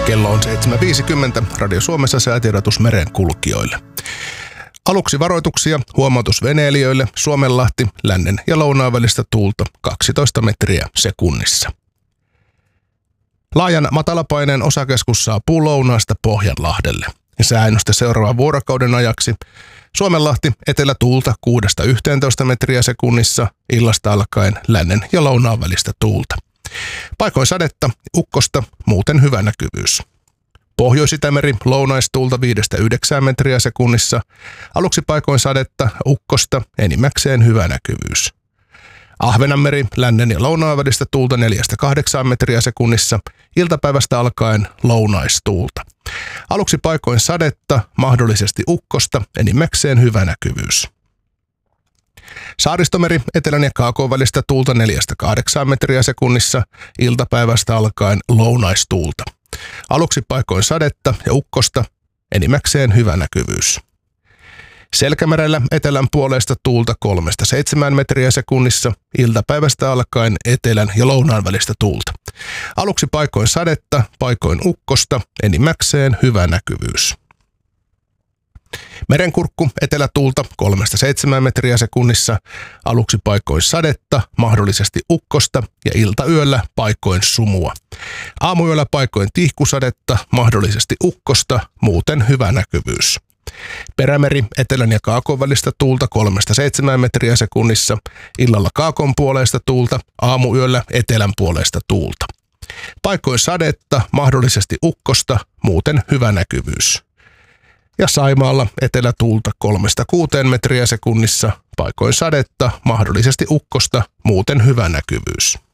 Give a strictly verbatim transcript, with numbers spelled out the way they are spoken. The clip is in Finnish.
Kello on seitsemän viisikymmentä. Radio Suomessa säätiedotus merenkulkijoille. Aluksi varoituksia, huomautus veneilijöille, Suomenlahti, lännen ja lounaan välistä tuulta kaksitoista metriä sekunnissa. Laajan matalapaineen osakeskus saapuu lounaasta Pohjanlahdelle. Sääennuste seuraavan vuorokauden ajaksi. Suomenlahti, etelätuulta kuudesta yhteentoista metriä sekunnissa, illasta alkaen lännen ja lounaan välistä tuulta. Paikoin sadetta, ukkosta, muuten hyvä näkyvyys. Pohjois-Itämeri, lounaistuulta viidestä yhdeksään metriä sekunnissa, aluksi paikoin sadetta, ukkosta, enimmäkseen hyvä näkyvyys. Ahvenanmeri, lännen ja lounaan välistä tuulta neljästä kahdeksaan metriä sekunnissa, iltapäivästä alkaen lounaistuulta. Aluksi paikoin sadetta, mahdollisesti ukkosta, enimmäkseen hyvä näkyvyys. Saaristomeri, etelän ja kaakon välistä tuulta neljästä kahdeksaan metriä sekunnissa, iltapäivästä alkaen lounaistuulta. Aluksi paikoin sadetta ja ukkosta, enimmäkseen hyvä näkyvyys. Selkämerellä etelän puolesta tuulta kolmesta seitsemään metriä sekunnissa, iltapäivästä alkaen etelän ja lounaan välistä tuulta. Aluksi paikoin sadetta, paikoin ukkosta, enimmäkseen hyvä näkyvyys. Merenkurkku, etelätuulta kolmesta seitsemään metriä sekunnissa, aluksi paikoin sadetta, mahdollisesti ukkosta ja iltayöllä paikoin sumua. Aamuyöllä paikoin tihkusadetta, mahdollisesti ukkosta, muuten hyvä näkyvyys. Perämeri, etelän ja kaakon välistä tuulta kolmesta seitsemään metriä sekunnissa, illalla kaakon puoleista tuulta, aamuyöllä etelän puoleista tuulta. Paikoin sadetta, mahdollisesti ukkosta, muuten hyvä näkyvyys. Ja Saimaalla etelätuulta kolmesta kuuteen metriä sekunnissa, paikoin sadetta, mahdollisesti ukkosta, muuten hyvä näkyvyys.